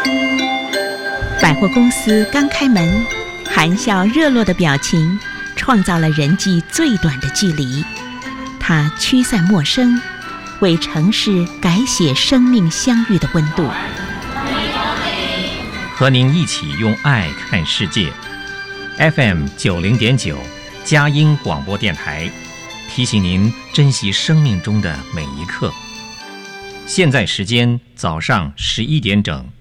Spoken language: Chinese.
百货公司刚开门，含笑热络的表情创造了人际最短的距离。它驱散陌生，为城市改写生命相遇的温度。 和您一起用爱看世界。FM90.9佳音广播电台提醒您珍惜生命中的每一刻。现在时间早上11点整。